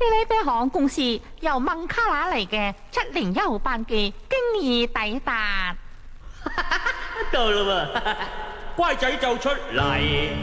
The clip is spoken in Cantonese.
呢邊航空公司由孟加拉嚟嘅701班機經已抵達。 到啦喎，乖仔就出嚟。